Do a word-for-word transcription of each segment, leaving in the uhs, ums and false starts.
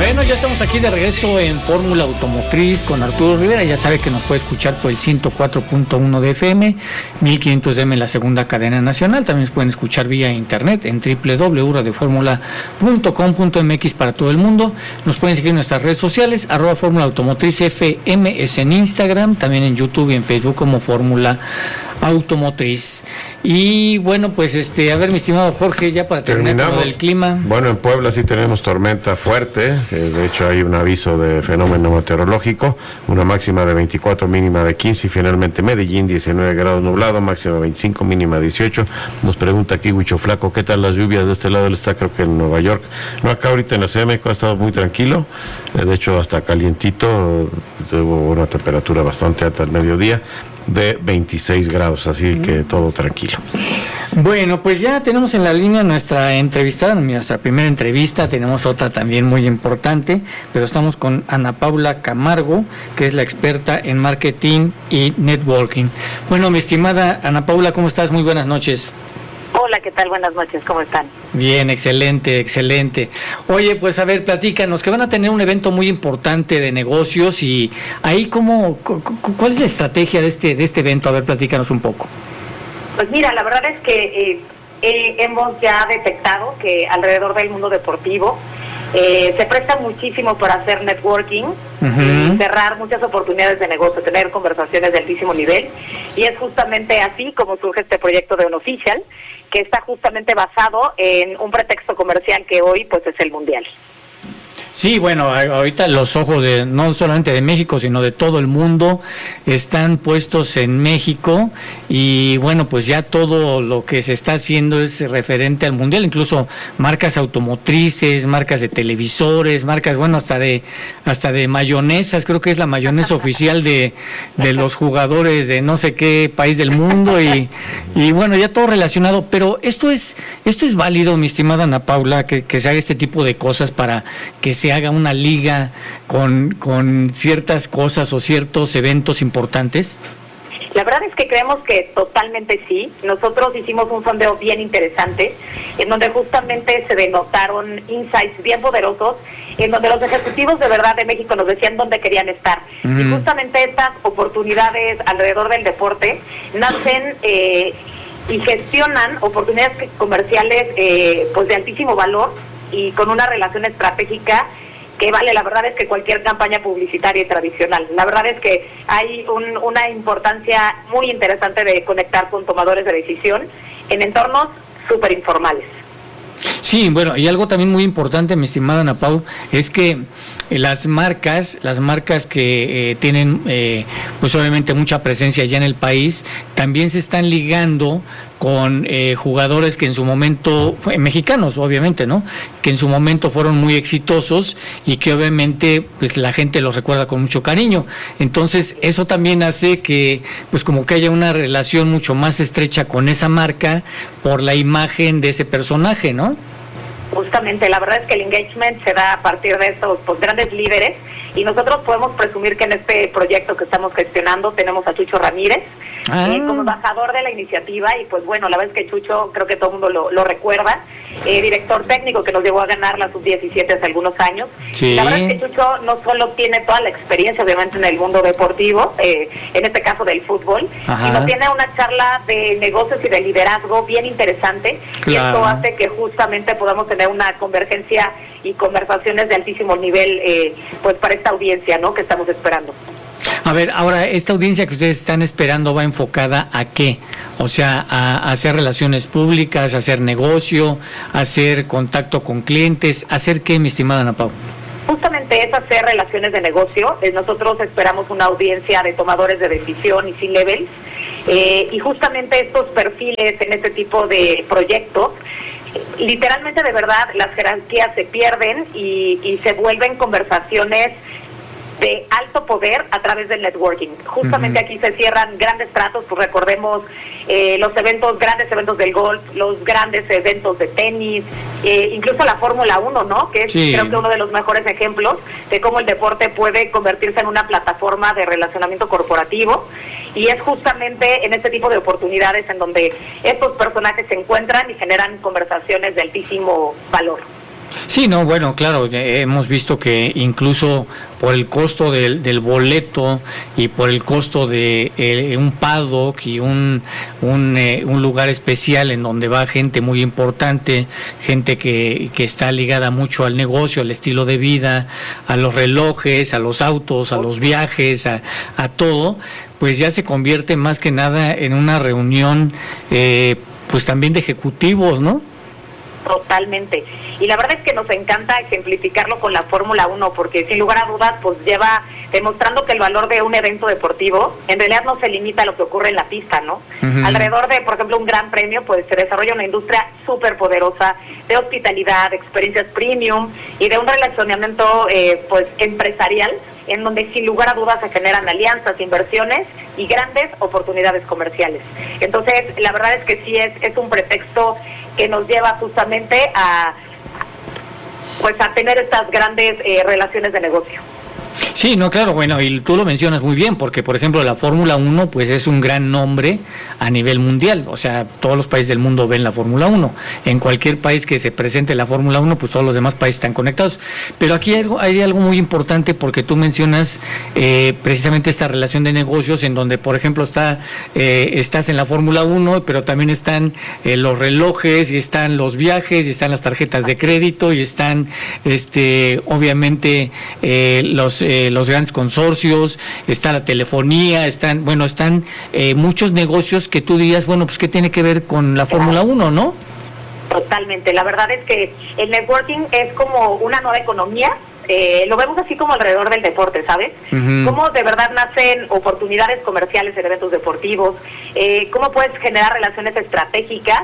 Bueno, ya estamos aquí de regreso en Fórmula Automotriz con Arturo Rivera. Ya sabe que nos puede escuchar por el ciento cuatro punto uno de F M, mil quinientos de M en la segunda cadena nacional. También pueden escuchar vía internet en doble u doble u doble u punto radio fórmula punto com punto m x para todo el mundo. Nos pueden seguir en nuestras redes sociales, arroba Fórmula Automotriz F M, es en Instagram, también en YouTube y en Facebook como Fórmula Automotriz. Y bueno, pues este, a ver, mi estimado Jorge, ya para terminar con el clima. Bueno, en Puebla sí tenemos tormenta fuerte, de hecho hay un aviso de fenómeno meteorológico, una máxima de veinticuatro, mínima de quince, y finalmente Medellín, diecinueve grados nublado, máxima veinticinco, mínima dieciocho. Nos pregunta aquí Huicho Flaco, ¿qué tal las lluvias de este lado? Él está creo que en Nueva York. No, acá ahorita en la Ciudad de México ha estado muy tranquilo, de hecho hasta calientito, tuvo una temperatura bastante alta al mediodía, de veintiséis grados, así que todo tranquilo. Bueno, pues ya tenemos en la línea nuestra entrevistada, nuestra primera entrevista, tenemos otra también muy importante, pero estamos con Ana Paula Camargo, que es la experta en marketing y networking. Bueno, mi estimada Ana Paula, ¿cómo estás? Muy buenas noches. Hola, ¿qué tal? Buenas noches, ¿cómo están? Bien, excelente, excelente. Oye, pues a ver, platícanos, que van a tener un evento muy importante de negocios y ahí cómo, ¿cuál es la estrategia de este de este evento? A ver, platícanos un poco. Pues mira, la verdad es que eh, eh, hemos ya detectado que alrededor del mundo deportivo eh, se presta muchísimo para hacer networking, uh-huh. cerrar muchas oportunidades de negocio, tener conversaciones de altísimo nivel, y es justamente así como surge este proyecto de Unofficial, que está justamente basado en un pretexto comercial que hoy pues es el Mundial. Sí, bueno, ahorita los ojos de no solamente de México, sino de todo el mundo están puestos en México y bueno, pues ya todo lo que se está haciendo es referente al Mundial, incluso marcas automotrices, marcas de televisores, marcas, bueno, hasta de hasta de mayonesas, creo que es la mayonesa oficial de, de los jugadores de no sé qué país del mundo y, y bueno, ya todo relacionado, pero esto es esto es válido, mi estimada Ana Paula, que, que se haga este tipo de cosas para que se se haga una liga con, con ciertas cosas o ciertos eventos importantes? La verdad es que creemos que totalmente sí. Nosotros hicimos un sondeo bien interesante, en donde justamente se denotaron insights bien poderosos, en donde los ejecutivos de verdad de México nos decían dónde querían estar. Uh-huh. Y justamente estas oportunidades alrededor del deporte nacen eh, y gestionan oportunidades comerciales eh, pues de altísimo valor, y con una relación estratégica que vale, la verdad es que cualquier campaña publicitaria y tradicional. La verdad es que hay un, una importancia muy interesante de conectar con tomadores de decisión en entornos súper informales. Sí, bueno, y algo también muy importante, mi estimada Ana Pau, es que las marcas, las marcas que eh, tienen, eh, pues obviamente mucha presencia ya en el país, también se están ligando con eh, jugadores que en su momento, mexicanos obviamente, ¿no? Que en su momento fueron muy exitosos y que obviamente pues la gente los recuerda con mucho cariño. Entonces eso también hace que pues como que haya una relación mucho más estrecha con esa marca por la imagen de ese personaje, ¿no? Justamente, la verdad es que el engagement se da a partir de estos pues, grandes líderes, y nosotros podemos presumir que en este proyecto que estamos gestionando tenemos a Chucho Ramírez ah. eh, como embajador de la iniciativa, y pues bueno, la verdad es que Chucho, creo que todo el mundo lo, lo recuerda, eh, director técnico que nos llevó a ganar la sub diecisiete hace algunos años. Sí. La verdad es que Chucho no solo tiene toda la experiencia obviamente en el mundo deportivo, eh, en este caso del fútbol, Ajá. sino tiene una charla de negocios y de liderazgo bien interesante, claro. y esto hace que justamente podamos tener una convergencia y conversaciones de altísimo nivel eh, pues para esta audiencia, ¿no?, que estamos esperando. A ver, ahora, esta audiencia que ustedes están esperando va enfocada ¿a qué? O sea, a, a hacer relaciones públicas, a hacer negocio, a hacer contacto con clientes, ¿a hacer qué, mi estimada Ana Pau? Justamente es hacer relaciones de negocio. Eh, nosotros esperamos una audiencia de tomadores de decisión y C-levels, eh, y justamente estos perfiles en este tipo de proyectos, literalmente de verdad las jerarquías se pierden y, y se vuelven conversaciones de alto poder a través del networking. Justamente uh-huh. aquí se cierran grandes tratos, pues recordemos eh, los eventos, grandes eventos del golf, los grandes eventos de tenis, eh, incluso la Fórmula uno, ¿no? Que es sí. creo que uno de los mejores ejemplos de cómo el deporte puede convertirse en una plataforma de relacionamiento corporativo, y es justamente en este tipo de oportunidades en donde estos personajes se encuentran y generan conversaciones de altísimo valor. Sí, no, bueno, claro, eh, hemos visto que incluso por el costo del, del boleto y por el costo de eh, un paddock y un un, eh, un lugar especial en donde va gente muy importante, gente que, que está ligada mucho al negocio, al estilo de vida, a los relojes, a los autos, a los viajes, a, a todo, pues ya se convierte más que nada en una reunión, eh, pues también de ejecutivos, ¿no? Totalmente. Y la verdad es que nos encanta ejemplificarlo con la Fórmula uno, porque sin lugar a dudas pues lleva demostrando que el valor de un evento deportivo en realidad no se limita a lo que ocurre en la pista, ¿no? Uh-huh. Alrededor de, por ejemplo, un gran premio, pues se desarrolla una industria súper poderosa de hospitalidad, de experiencias premium y de un relacionamiento eh, pues empresarial, en donde sin lugar a dudas se generan alianzas, inversiones y grandes oportunidades comerciales. Entonces, la verdad es que sí es, es un pretexto que nos lleva justamente a, pues, a tener estas grandes eh, relaciones de negocio. Sí, no, claro, bueno, y tú lo mencionas muy bien, porque por ejemplo la Fórmula uno pues es un gran nombre a nivel mundial, o sea, todos los países del mundo ven la Fórmula uno, en cualquier país que se presente la Fórmula uno, pues todos los demás países están conectados, pero aquí hay algo, hay algo muy importante porque tú mencionas eh, precisamente esta relación de negocios en donde, por ejemplo, está eh, estás en la Fórmula uno, pero también están eh, los relojes, y están los viajes, y están las tarjetas de crédito, y están, este, obviamente, eh, los Eh, los grandes consorcios, está la telefonía, están, bueno, están eh, muchos negocios que tú dirías, bueno, pues ¿qué tiene que ver con la Fórmula uno, no? Totalmente, la verdad es que el networking es como una nueva economía, eh, lo vemos así como alrededor del deporte, ¿sabes? Uh-huh. Cómo de verdad nacen oportunidades comerciales en eventos deportivos, eh, cómo puedes generar relaciones estratégicas,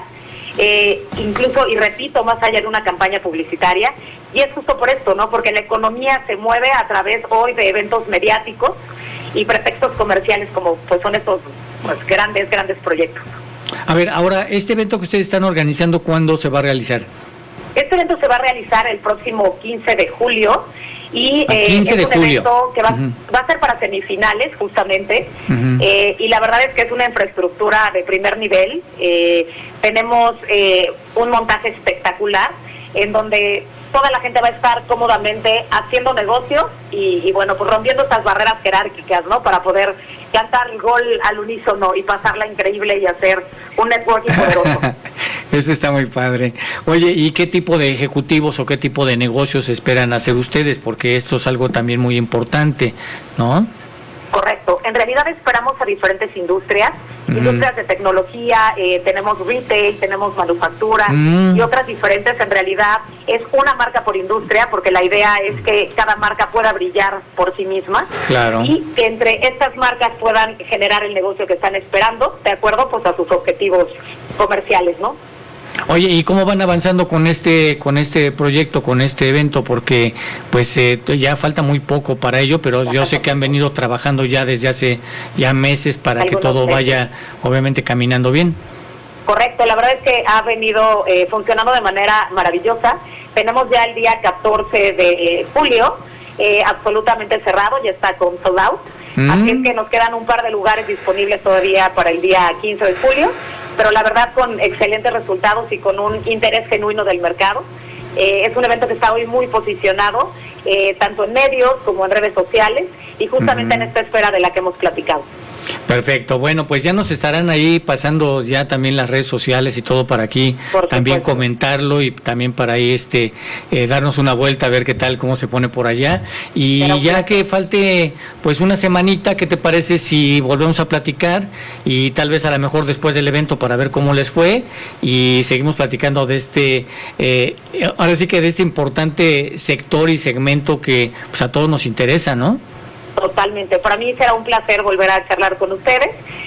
Eh, incluso, y repito, más allá de una campaña publicitaria, y es justo por esto, ¿no? Porque la economía se mueve a través hoy de eventos mediáticos y pretextos comerciales como pues son estos pues, grandes, grandes proyectos. A ver, ahora, este evento que ustedes están organizando, ¿cuándo se va a realizar? Este evento se va a realizar el próximo quince de julio y eh, quince de es un julio. evento que va, uh-huh. va a ser para semifinales justamente, uh-huh. eh, y la verdad es que es una infraestructura de primer nivel. Eh, tenemos eh, un montaje espectacular en donde toda la gente va a estar cómodamente haciendo negocios y, y bueno, pues rompiendo estas barreras jerárquicas, ¿no? Para poder cantar el gol al unísono y pasarla increíble y hacer un networking poderoso. Eso está muy padre. Oye, ¿y qué tipo de ejecutivos o qué tipo de negocios esperan hacer ustedes? Porque esto es algo también muy importante, ¿no? Correcto. En realidad esperamos a diferentes industrias, uh-huh. industrias de tecnología, eh, tenemos retail, tenemos manufactura uh-huh. y otras diferentes. En realidad es una marca por industria, porque la idea es que cada marca pueda brillar por sí misma. Claro. Y que entre estas marcas puedan generar el negocio que están esperando, de acuerdo pues a sus objetivos comerciales, ¿no? Oye, ¿y cómo van avanzando con este con este proyecto, con este evento? Porque pues eh, ya falta muy poco para ello, pero yo sé que han venido trabajando ya desde hace ya meses para que todo vaya obviamente caminando bien. Correcto, la verdad es que ha venido eh, funcionando de manera maravillosa. Tenemos ya el día catorce de julio eh, absolutamente cerrado, ya está con sold out. Mm. Así es que nos quedan un par de lugares disponibles todavía para el día quince de julio, pero la verdad con excelentes resultados y con un interés genuino del mercado. Eh, es un evento que está hoy muy posicionado, eh, tanto en medios como en redes sociales, y justamente uh-huh. en esta esfera de la que hemos platicado. Perfecto, bueno, pues ya nos estarán ahí pasando ya también las redes sociales y todo para aquí, Por también supuesto. comentarlo y también para ahí este eh, darnos una vuelta a ver qué tal, cómo se pone por allá. Y Pero, ya que falte pues una semanita, ¿qué te parece si volvemos a platicar? Y tal vez a lo mejor después del evento para ver cómo les fue y seguimos platicando de este, eh, ahora sí que de este importante sector y segmento que pues a todos nos interesa, ¿no? Totalmente, para mí será un placer volver a charlar con ustedes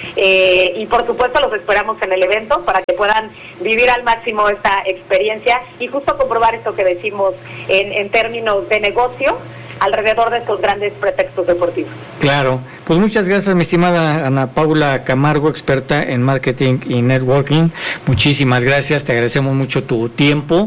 eh, y por supuesto los esperamos en el evento para que puedan vivir al máximo esta experiencia y justo comprobar esto que decimos en, en términos de negocio alrededor de estos grandes pretextos deportivos. Claro, pues muchas gracias mi estimada Ana Paula Camargo, experta en marketing y networking, muchísimas gracias, te agradecemos mucho tu tiempo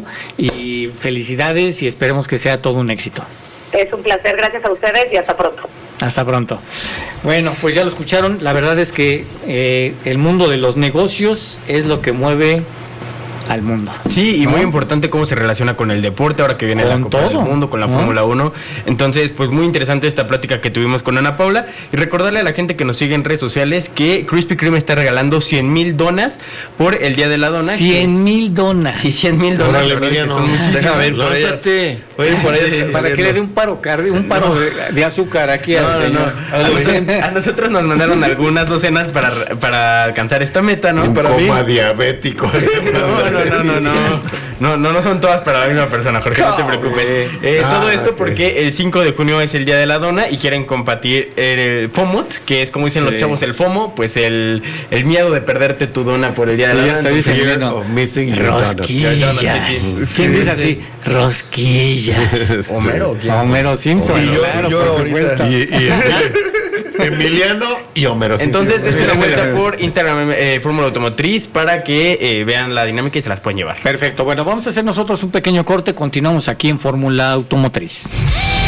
y felicidades y esperemos que sea todo un éxito. Es un placer, gracias a ustedes y hasta pronto. Hasta pronto. Bueno, pues ya lo escucharon, la verdad es que eh, el mundo de los negocios es lo que mueve al mundo. Sí, y ¿no? muy importante cómo se relaciona con el deporte, ahora que viene Con la Copa todo, del Mundo, con la ¿no? Fórmula uno. Entonces, pues muy interesante esta plática que tuvimos con Ana Paula. Y recordarle a la gente que nos sigue en redes sociales que Krispy Kreme está regalando cien mil donas por el Día de la Dona. cien mil donas. Sí, cien mil donas. Órale, la verdad es que Emiliano. son muchísimas. Déjame ir por ellas. Lánzate. Voy a ir por ellas. Para que le dé un paro, cardi- un paro de, de azúcar aquí No, al no, señor. no. A, nos- a nosotros nos mandaron algunas docenas para, para alcanzar esta meta, ¿no? Un Para mí. coma diabético. No, no, no, no, no. No, no, no son todas para la misma persona, Jorge, no te preocupes. Eh, Ah, todo esto ok. porque el cinco de junio es el Día de la Dona y quieren combatir el FOMO, que es como dicen Sí. los chavos el FOMO, pues el, el miedo de perderte tu dona por el Día de la Sí, Dona. hasta Entonces, dice Fear Emiliano, of missing your donut. rosquillas. Sí, sí. ¿Quién dice así? Rosquillas. Homero, ¿quién? Homero Simpson. Y yo- claro, yo por ahorita- supuesto. Y, y- Emiliano y Homero Simpson. Entonces, dense una vuelta por Instagram, eh, Fórmula Automotriz, para que eh, vean la dinámica y se las pueden llevar. Perfecto. Bueno, vamos a hacer nosotros un pequeño corte. Continuamos aquí en Fórmula Automotriz.